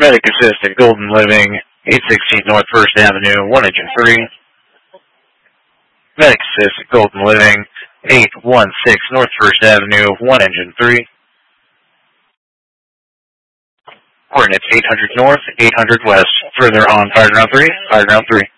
Medic Assist at Golden Living, 816 North 1st Avenue, 1 Engine 3. Medic Assist at Golden Living, 816 North 1st Avenue, 1 Engine 3. Coordinates 800 North, 800 West. Further on Fire Ground 3, Fire Ground 3.